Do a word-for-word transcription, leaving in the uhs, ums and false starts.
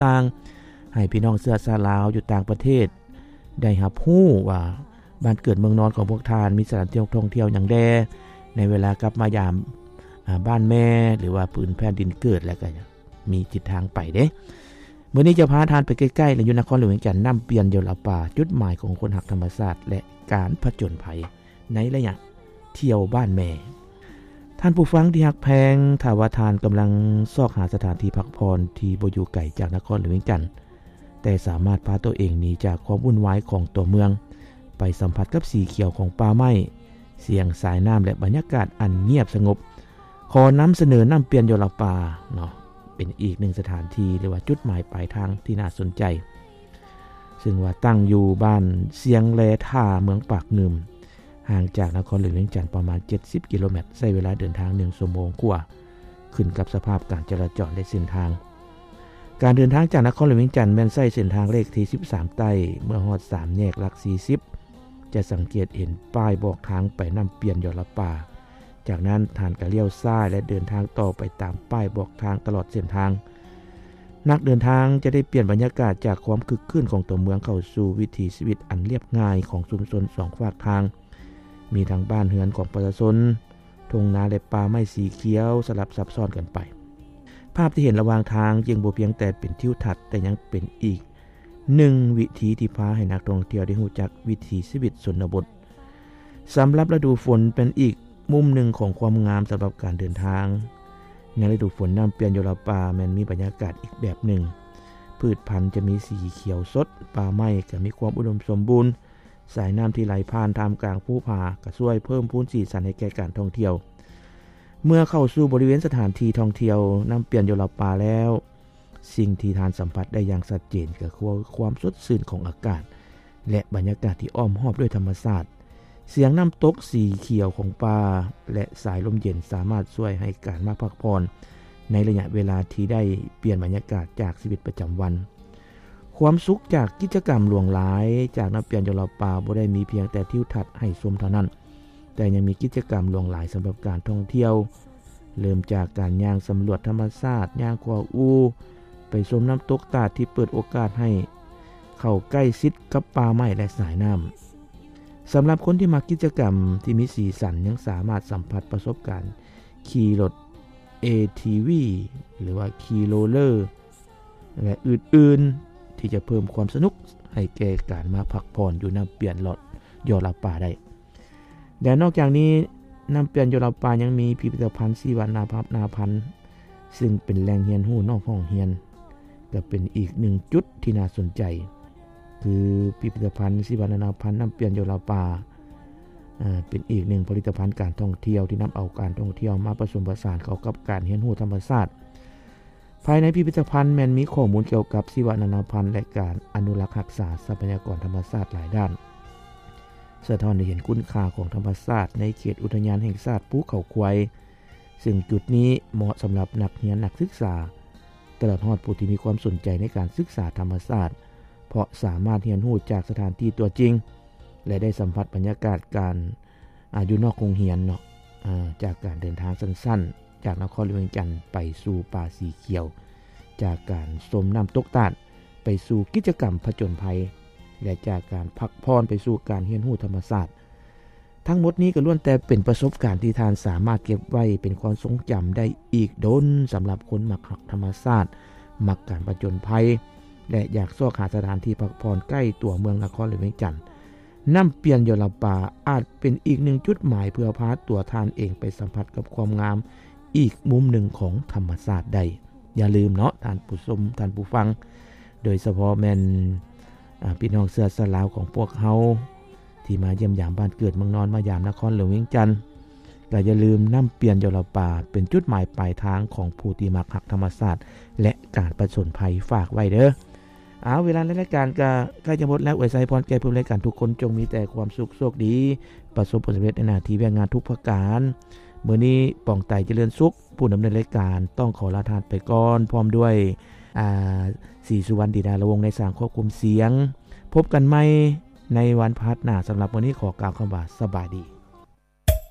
ต่างๆให้พี่น้องเชื้อชาติลาวอยู่ต่างประเทศได้รับรู้ว่าบ้านเกิดเมืองนอนของพวกท่านมีสถานที่ท่องเที่ยวอย่างแดในเวลากลับมายามบ้านแม่หรือว่าพื้นแผ่นดินเกิดแล้วก็มีจิตทางไปเด้มื้อนี้จะพาท่านไปใกล้ๆและอยู่นครหลวงเวียงจันทน์นำเปลี่ยนเยลป่าจุดหมายของคนหักธรรมชาติและการผจญภัยในระยะเที่ยวบ้านแม่ท่านผู้ฟังที่ฮักแพงถ้าว่าท่านกำลังซอกหาสถานที่พักผ่อนที่บ่อยู่ไกลจากนครหลวงเวียงจันทน์แต่สามารถพาตัวเองหนีจากความวุ่นวายของตัวเมืองไปสัมผัสกับสีเขียวของป่าไม้เสียงสายน้ำและบรรยากาศอันเงียบสงบขอนำเสนอนำเปลี่ยนเยลป่าเนาะเป็นอีกหนึ่งสถานที่หรือว่าจุดหมายปลายทางที่น่าสนใจซึ่งว่าตั้งอยู่บ้านเสียงแลท่าเมืองปากงึมห่างจากนครหลวงเวียงจันทน์ประมาณเจ็ดสิบกิโลเมตรใช้เวลาเดินทางหนึ่งชั่วโมงกว่าขึ้นกับสภาพการจราจรและเส้นทางการเดินทางจากนครหลวงเวียงจันทน์แม่นใช้เส้นทางเลขที่สิบสามใต้เมื่อฮอดสามแยกหลักสี่สิบจะสังเกตเห็นป้ายบอกทางไปนำเปลี่ยนเยลป่าจากนั้นท่านก็เลี้ยวซ้ายและเดินทางต่อไปตามป้ายบอกทางตลอดเส้นทางนักเดินทางจะได้เปลี่ยนบรรยากาศจากความคึกคืนของตัวเมืองเข้าสู่วิถีชีวิตอันเรียบง่ายของชุมชนสองฝากทางมีทั้งบ้านเรือนของประชาชนทุ่งนาและป่าไม้สีเขียวสลับซับซ้อนกันไปภาพที่เห็นระหว่างทางยังบ่เพียงแต่เป็นทิวทัศน์แต่ยังเป็นอีกหนึ่งวิถีที่พาให้นักท่องเที่ยวได้รู้จักวิถีชีวิตชนบทสำหรับฤดูฝนเป็นอีกมุมหนึ่งของความงามสำหรับการเดินทางในฤดูฝนน้ำเปลี่ยนเยลป่ามันมีบรรยากาศอีกแบบหนึ่งพืชพันธุ์จะมีสีเขียวสดป่าไม้ก็มีความอุดมสมบูรณ์สายน้ำที่ไหลผ่านท่ามกลางภูผาก็ช่วยเพิ่มพูนสีสันให้แก่การท่องเที่ยวเมื่อเข้าสู่บริเวณสถานที่ท่องเที่ยวน้ำเปลี่ยนเยลป่าแล้วสิ่งที่ทานสัมผัสได้อย่างชัดเจนก็คือความสดชื่นของอากาศและบรรยากาศที่อ้อมรอบด้วยธรรมชาติเสียงน้ำตกสีเขียวของป่าและสายลมเย็นสามารถช่วยให้การมาพักผ่อนในระยะเวลาที่ได้เปลี่ยนบรรยากาศจากชีวิตประจำวันความสุขจากกิจกรรมหลวงหลายจากน้ำเปลี่ยนเยลป่าบ่ได้มีเพียงแต่ทิวทัศน์ให้ชมเท่านั้นแต่ยังมีกิจกรรมหลวงหลายสำหรับการท่องเที่ยวเริ่มจากการย่างสำรวจธรรมชาติย่างขวาอูไปชมน้ำตกตาดที่เปิดโอกาสให้เข้าใกล้ชิดกับป่าไม้และสายน้ำสำหรับคนที่มักกิจกรรมที่มีสีสันยังสามารถสัมผัสประสบการณ์ขี่รถ เอ ที วี หรือว่าขี่โรลเลอร์และอื่นๆที่จะเพิ่มความสนุกให้แก่การมาพักผ่อนอยู่น้ำเปลี่ยนหลอดเยลป่าได้และนอกจากนี้น้ำเปลี่ยนเยลป่ายังมีพิพิธภัณฑ์ชีวนาภาพนาพันธ์ซึ่งเป็นแหล่งเรียนรู้นอกห้องเรียนก็เป็นอีกหนึ่งจุดที่น่าสนใจคือพิพิธภัณฑ์ชีวนาพันธ์น้ำเปลี่ยนเยลป่าอ่าเป็นอีกหนึ่งผลิตภัณฑ์การท่องเที่ยวที่นำเอาการท่องเที่ยวมาผสมผสานเข้ากับการเรียนรู้ธรรมชาติภายในพิพิธภัณฑ์แม้นมีข้อมูลเกี่ยวกับชีวนาพันธ์และการอนุรักษ์รักษาทรัพยากรธรรมชาติหลายด้านสะท้อนให้เห็นคุณค่าของธรรมชาติในเขตอุทยานแห่งชาติภูเขาควายซึ่งจุดนี้เหมาะสำหรับนักเรียนนักศึกษาตลอดฮอดผู้ที่มีความสนใจในการศึกษาธรรมชาติเพราะสามารถเรียนรู้จากสถานที่ตัวจริงและได้สัมผัสบรรยากาศการอาอยู่นอกโรงเรียนเนาะจากการเดินทางสั้นๆจากนครหลวงเวียงจันทน์ไปสู่ป่าสีเขียวจากการชมน้ำตกตาดไปสู่กิจกรรมผจญภัยและจากการพักผ่อนไปสู่การเรียนรู้ธรรมชาติทั้งหมดนี้ก็ล้วนแต่เป็นประสบการณ์ที่ท่านสามารถเก็บไว้เป็นความทรงจำได้อีกดนสำหรับคนมักธรรมชาติมักการผจญภัยและอยากซอกหาสถานที่พักผ่อนใกล้ตัวเมืองนครหลวงเวียงจันทน์น้ำเปลี่ยนเยลป่าอาจเป็นอีกหนึ่งจุดหมายเพื่อพาตัวท่านเองไปสัมผัสกับความงามอีกมุมหนึ่งของธรรมชาติได้อย่าลืมเนาะท่านผู้ชมท่านผู้ฟังโดยเฉพาะแม่นพี่น้องเชื้อชาติลาวของพวกเฮาที่มาเยี่ยมยามบ้านเกิดเมืองนอนมายามนครหลวงเวียงจันทน์ก็อย่าลืมน้ำเปลี่ยนเยลป่าเป็นจุดหมายปลายทางของผู้ที่มักธรรมชาติและการผจญภัยฝากไว้เด้อเอาเวลาในรายการก็ใกล้จะหมดแล้วอวยไซพรแก่ผู้รายการทุกคนจงมีแต่ความสุขโชคดีประสบผลสำเร็จในหน้าที่การงานทุกประการมื้อนี้ป่องไต่เจริญสุขผู้ดำเนินรายการต้องขอลาทานไปก่อนพร้อมด้วยอ่าศรีสุวรรณดีดาละวงในสามควบคุมเสียงพบกันใหม่ในวันพฤหัสหน้าสำหรับวันนี้ขอกล่าวคำว่าสบายดี